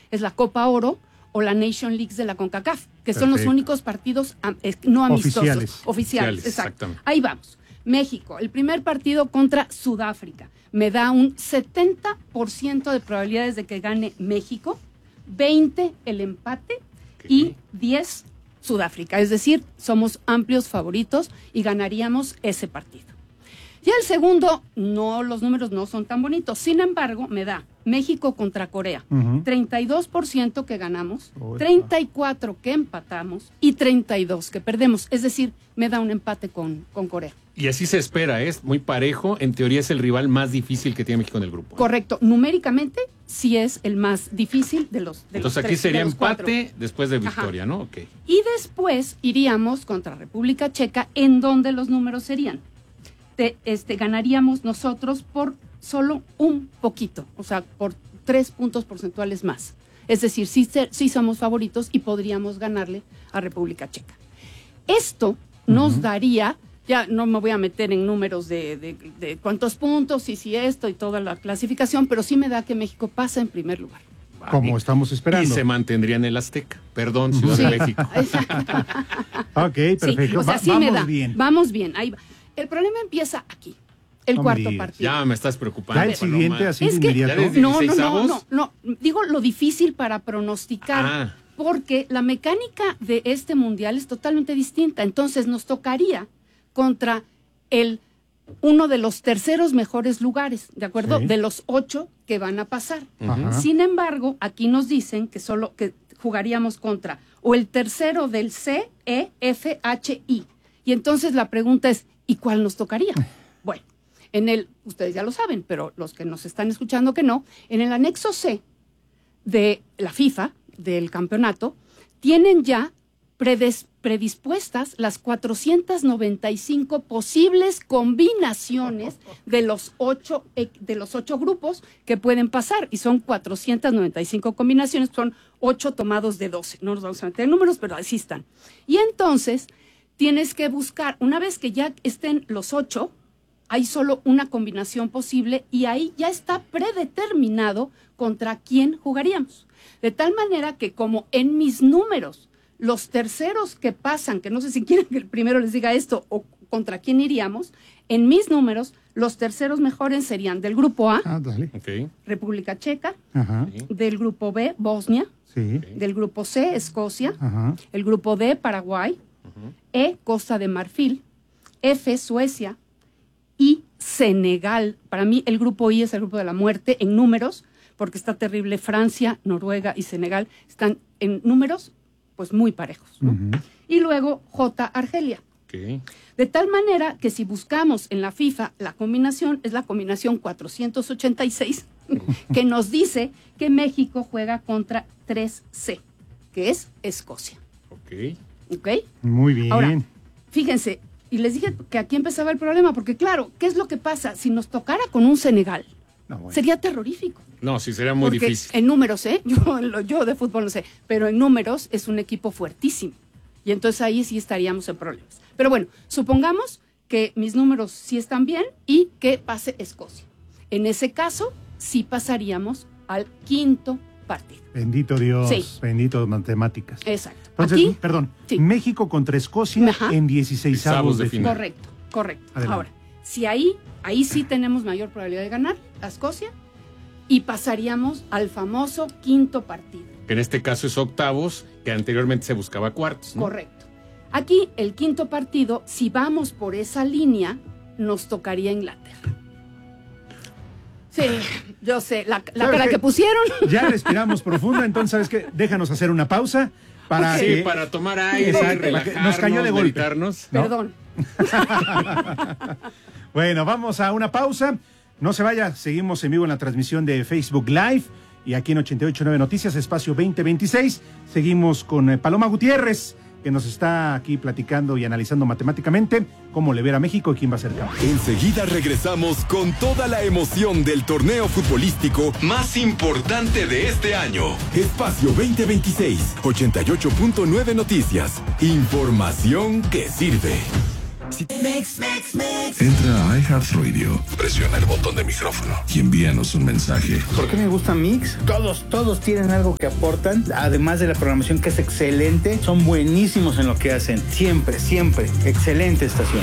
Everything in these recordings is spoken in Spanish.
es la Copa Oro o la Nation League de la CONCACAF, que son los únicos partidos no amistosos. Oficiales, exacto. Ahí vamos. México, el primer partido contra Sudáfrica. Me da un 70% de probabilidades de que gane México, 20 el empate y 10 Sudáfrica. Es decir, somos amplios favoritos y ganaríamos ese partido. Ya el segundo, los números no son tan bonitos. Sin embargo, me da México contra Corea. 32% que ganamos, 34% que empatamos y 32% que perdemos. Es decir, me da un empate con Corea. Y así se espera, es muy parejo. En teoría es el rival más difícil que tiene México en el grupo. Correcto. Numéricamente, sí es el más difícil de los Entonces aquí sería empate después de victoria, ¿no? Okay. Y después iríamos contra República Checa, en donde los números serían. Ganaríamos nosotros por solo un poquito, o sea, por 3 puntos porcentuales más. Es decir, sí somos favoritos y podríamos ganarle a República Checa. Esto nos daría, ya no me voy a meter en números de cuántos puntos y si esto y toda la clasificación, pero sí me da que México pasa en primer lugar. Como estamos esperando. Y se mantendría en el Azteca. Perdón, Ciudad de México. Ok, perfecto. Sí, o sea, sí vamos bien. Vamos bien, ahí va. El problema empieza aquí, el cuarto partido. Ya me estás preocupando. Ya el siguiente, así es de inmediato. No. Digo lo difícil para pronosticar, porque la mecánica de este mundial es totalmente distinta. Entonces nos tocaría contra uno de los terceros mejores lugares, ¿de acuerdo? Sí. De los 8 que van a pasar. Sin embargo, aquí nos dicen que solo que jugaríamos contra o el tercero del C, E, F, H, I. Y entonces la pregunta es, ¿y cuál nos tocaría? Bueno, ustedes ya lo saben, pero los que nos están escuchando que no, en el anexo C de la FIFA, del campeonato, tienen ya predispuestas las 495 posibles combinaciones de los 8 grupos que pueden pasar, y son 495 combinaciones, son 8 tomados de 12. No nos vamos a meter en números, pero así están. Y entonces tienes que buscar, una vez que ya estén los 8, hay solo una combinación posible y ahí ya está predeterminado contra quién jugaríamos. De tal manera que como en mis números, los terceros que pasan, que no sé si quieren que el primero les diga esto o contra quién iríamos, en mis números, los terceros mejores serían del grupo A, República Checa, del grupo B, Bosnia, del grupo C, Escocia, el grupo D, Paraguay, E, Costa de Marfil, F, Suecia y Senegal. Para mí el grupo I es el grupo de la muerte en números, porque está terrible. Francia, Noruega y Senegal están en números pues muy parejos, ¿no? Y luego J, Argelia. De tal manera que si buscamos en la FIFA la combinación, es la combinación 486, que nos dice que México juega contra 3C, que es Escocia. ¿Ok? Muy bien. Ahora, fíjense, y les dije que aquí empezaba el problema, porque claro, ¿qué es lo que pasa? Si nos tocara con un Senegal, sería terrorífico. No, sí, sería muy difícil. En números, yo de fútbol no sé, pero en números es un equipo fuertísimo. Y entonces ahí sí estaríamos en problemas. Pero bueno, supongamos que mis números sí están bien y que pase Escocia. En ese caso, sí pasaríamos al quinto partido. Bendito Dios, bendito matemáticas. Exacto. Entonces, México contra Escocia en 16avos de final. Correcto. Adelante. Ahora, si ahí sí tenemos mayor probabilidad de ganar a Escocia y pasaríamos al famoso quinto partido. En este caso es octavos, que anteriormente se buscaba cuartos, ¿no? Correcto. Aquí, el quinto partido, si vamos por esa línea, nos tocaría Inglaterra. Sí, yo sé, la cara que pusieron. Ya respiramos profundo, entonces, ¿sabes qué? Déjanos hacer una pausa para... para tomar aire, relajarnos, nos cayó de golpe. Meditarnos. ¿No? Perdón. Bueno, vamos a una pausa. No se vaya, seguimos en vivo en la transmisión de Facebook Live y aquí en 88.9 Noticias, Espacio 2026. Seguimos con Paloma Gutiérrez, que nos está aquí platicando y analizando matemáticamente cómo le ver a México y quién va a ser campeón. Enseguida regresamos con toda la emoción del torneo futbolístico más importante de este año. Espacio 2026, 88.9 Noticias. Información que sirve. Entra a iHeartRadio, presiona el botón de micrófono y envíanos un mensaje. ¿Por qué me gusta Mix? Todos tienen algo que aportan, además de la programación que es excelente, son buenísimos en lo que hacen, siempre, excelente estación.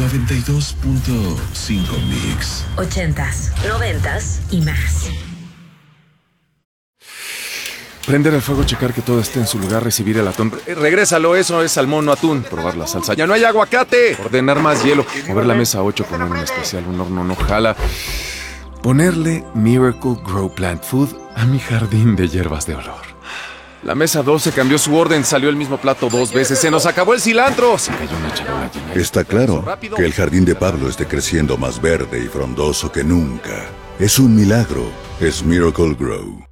92.5 Mix. 80s, 90s y más. Prender el fuego, checar que todo esté en su lugar, recibir el atún. Regrésalo, eso es salmón, no atún. Probar la salsa. ¡Ya no hay aguacate! Ordenar más hielo. Mover la mesa 8 con un especial, un horno no jala. Ponerle Miracle Grow Plant Food a mi jardín de hierbas de olor. La mesa 12 cambió su orden, salió el mismo plato 2 veces. ¡Se nos acabó el cilantro! Se cayó una charola llena. Está claro que el jardín de Pablo esté creciendo más verde y frondoso que nunca. Es un milagro. Es Miracle Grow.